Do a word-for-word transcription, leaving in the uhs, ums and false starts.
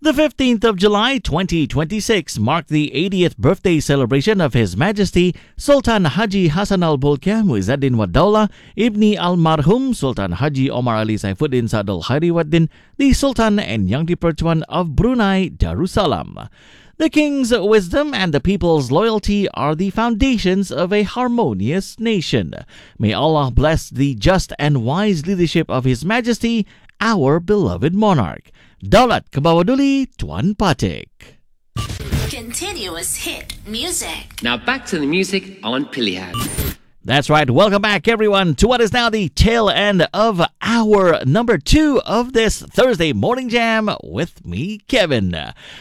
The fifteenth of July twenty twenty-six marked the eightieth birthday celebration of His Majesty Sultan Haji Hassan al-Bolkiah Muizzuddin Wad Dawlah Ibni Al-Marhum Sultan Haji Omar Ali Saifuddin Saad Al-Khairi Waddin, the Sultan and Yang di-Pertuan of Brunei Darussalam. The king's wisdom and the people's loyalty are the foundations of a harmonious nation. May Allah bless the just and wise leadership of His Majesty, our beloved monarch. Daulat Kebawaduli Tuan Patik. Continuous hit music. Now back to the music on Pilihan. That's right. Welcome back, everyone, to what is now the tail end of hour number two of this Thursday Morning Jam with me, Kevin.